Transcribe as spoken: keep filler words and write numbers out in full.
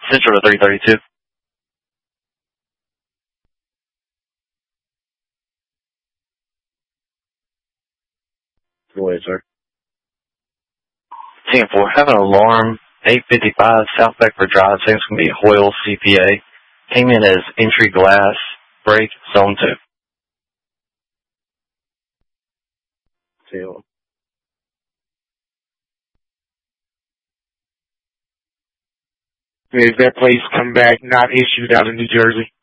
Central to three thirty-two. Go ahead, sir. ten four, have an alarm, eight fifty-five South Beckford Drive, seems to be Hoyle C P A. Came in as entry glass, break, zone two. Tail. Is that place come back not issued out of New Jersey?